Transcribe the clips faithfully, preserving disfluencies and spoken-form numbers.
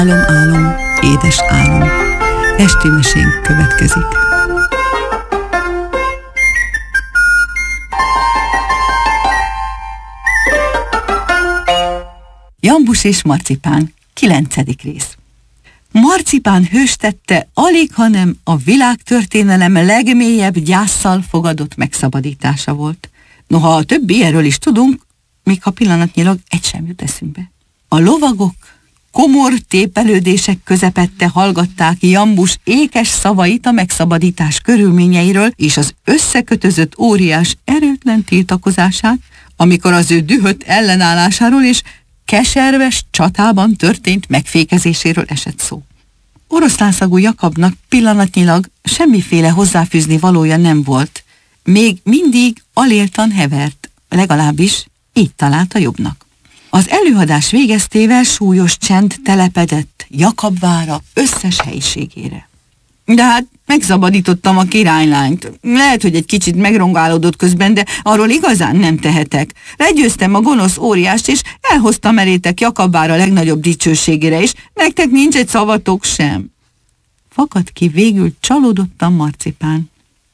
Álom, álom, édes álom. Esti mesénk következik. Jambus és Marcipán, kilencedik rész. Marcipán hőstette alig, hanem a világtörténelem legmélyebb gyásszal fogadott megszabadítása volt. Noha a többi ilyenről is tudunk, még ha pillanatnyilag egy sem jut eszünkbe. A lovagok komor tépelődések közepette hallgatták Jambus ékes szavait a megszabadítás körülményeiről és az összekötözött óriás erőtlen tiltakozását, amikor az ő dühött ellenállásáról és keserves csatában történt megfékezéséről esett szó. Oroszlánszagú Jakabnak pillanatnyilag semmiféle hozzáfűzni valója nem volt, még mindig aléltan hevert, legalábbis így találta jobbnak. Az előadás végeztével súlyos csend telepedett Jakab vára összes helyiségére. De hát megszabadítottam a királylányt. Lehet, hogy egy kicsit megrongálódott közben, de arról igazán nem tehetek. Legyőztem a gonosz óriást, és elhoztam elétek Jakab vára legnagyobb dicsőségére, és nektek nincs egy szavatok sem. Fakadt ki végül csalódottan Marcipán.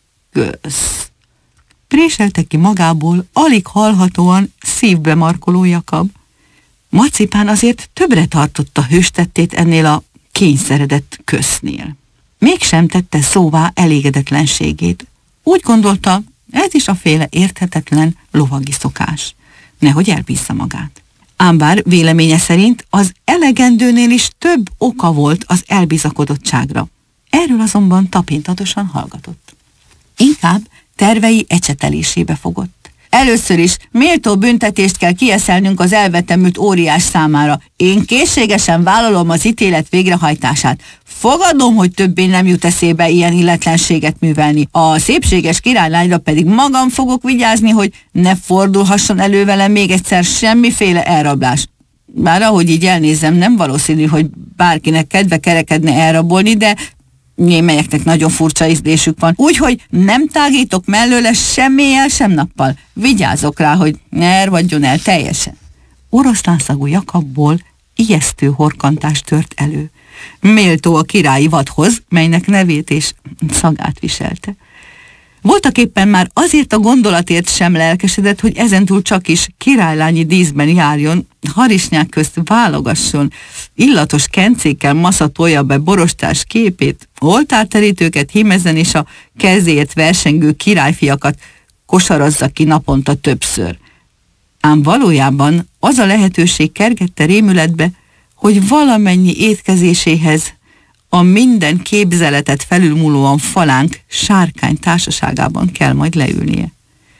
Kösz. Préselte ki magából alig hallhatóan szívbe markoló Jakab. Marcipán azért többre tartotta hőstettét ennél a kényszeredett kösznél. Mégsem tette szóvá elégedetlenségét. Úgy gondolta, ez is a féle érthetetlen lovagi szokás. Nehogy elbízza magát. Ám bár véleménye szerint az elegendőnél is több oka volt az elbizakodottságra. Erről azonban tapintatosan hallgatott. Inkább tervei ecsetelésébe fogott. Először is méltó büntetést kell kieszelnünk az elvetemült óriás számára. Én készségesen vállalom az ítélet végrehajtását. Fogadom, hogy többé nem jut eszébe ilyen illetlenséget művelni. A szépséges királylányra pedig magam fogok vigyázni, hogy ne fordulhasson elő velem még egyszer semmiféle elrablás. Bár ahogy így elnézem, nem valószínű, hogy bárkinek kedve kerekedne elrabolni, de némelyeknek nagyon furcsa ízlésük van. Úgyhogy nem tágítok mellőle sem éjjel, sem nappal. Vigyázok rá, hogy ne ervadjon el teljesen. Oroszlánszagú Jakabból ijesztő horkantás tört elő. Méltó a királyi vadhoz, melynek nevét és szagát viselte. Voltaképpen már azért a gondolatért sem lelkesedett, hogy ezentúl csak is királylányi díszben járjon, harisnyák közt válogasson, illatos kencékkel maszatolja be borostás képét, oltárterítőket hímezzen és a kezéért versengő királyfiakat kosarazza ki naponta többször. Ám valójában az a lehetőség kergette rémületbe, hogy valamennyi étkezéséhez a minden képzeletet felülmúlóan falánk sárkány társaságában kell majd leülnie.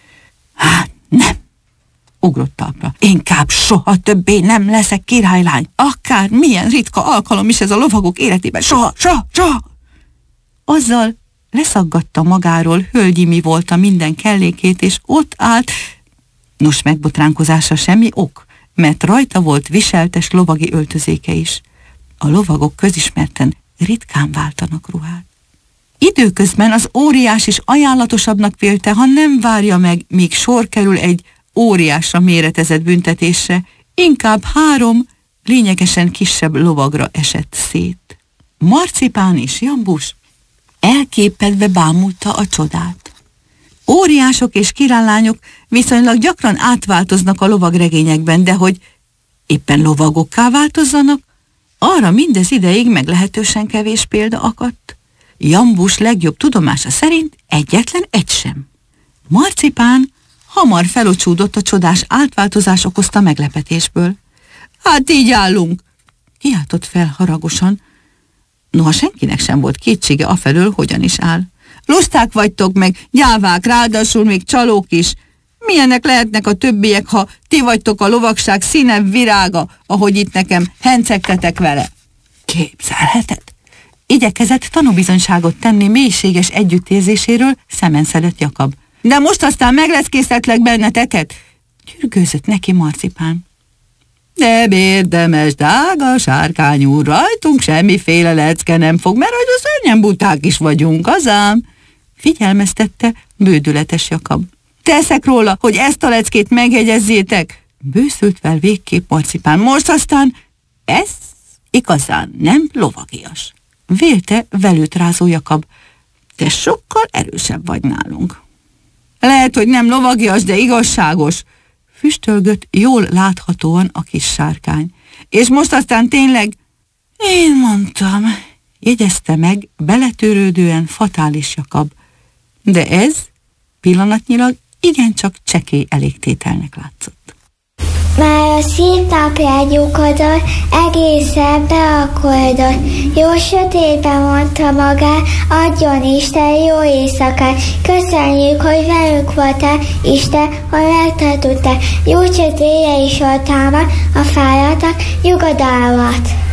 Hát nem, ugrott talpra. Inkább soha többé nem leszek királylány. Akár milyen ritka alkalom is ez a lovagok életében. Soha, soha, soha! Azzal leszaggatta magáról hölgyi mi volt a minden kellékét, és ott állt, nos megbotránkozása semmi ok, mert rajta volt viseltes lovagi öltözéke is. A lovagok közismerten ritkán váltanak ruhát. Időközben az óriás is ajánlatosabbnak vélte, ha nem várja meg, míg sor kerül egy óriásra méretezett büntetésre, inkább három lényegesen kisebb lovagra esett szét. Marcipán és Jambus elképedve bámulta a csodát. Óriások és királylányok viszonylag gyakran átváltoznak a lovagregényekben, de hogy éppen lovagokká változzanak, arra mindez ideig meglehetősen kevés példa akadt. Jambus legjobb tudomása szerint egyetlen egy sem. Marcipán hamar felocsúdott a csodás átváltozás okozta meglepetésből. Hát így állunk, kiáltott fel haragosan, noha senkinek sem volt kétsége afelől, hogyan is áll. Lusták vagytok meg, gyávák, ráadásul még csalók is. Milyenek lehetnek a többiek, ha ti vagytok a lovagság színebb virága, ahogy itt nekem hencegtetek vele? Képzelheted? Igyekezett tanúbizonyságot tenni mélységes együttérzéséről, szemenszedett Jakab. De most aztán megleszkésztetlek benneteket? Gyürgőzött neki Marcipán. Nem érdemes, drága sárkány úr, rajtunk semmiféle lecke nem fog, mert hogy az szörnyen buták is vagyunk, azám, figyelmeztette bődületes Jakab. Teszek róla, hogy ezt a leckét megjegyezzétek, bőszült fel végképp Marcipán. Most aztán ez igazán nem lovagias. Vélte velőt rázó Jakab. Te sokkal erősebb vagy nálunk. Lehet, hogy nem lovagias, de igazságos, füstölgött jól láthatóan a kis sárkány. És most aztán tényleg, én mondtam, jegyezte meg beletörődően fatális Jakab. De ez pillanatnyilag igencsak csekély elégtételnek látszott. Már a szép naprágyókodott, egészen beakodott. Jó sötétben mondta magát, adjon Isten jó éjszakát. Köszönjük, hogy velünk voltál, Isten, hogy megtartottál. Jó sötétje is voltál már, a fáradtak nyugodalmat.